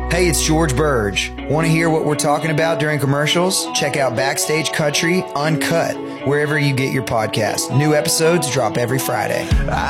Hey, it's George Burge. Want to hear what we're talking about during commercials? Check out Backstage Country Uncut wherever you get your podcast. New episodes drop every Friday.